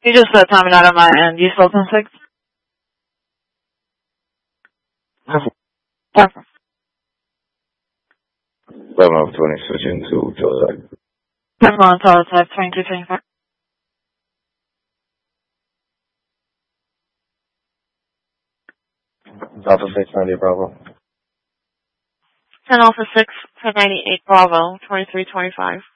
You just said timing out on my end. You still 10-6? Okay. 11-20, switching to Joseph. 10-1, teletype 2225. Delta 690, Bravo. 10 Alpha 6 for 98 Bravo 2325.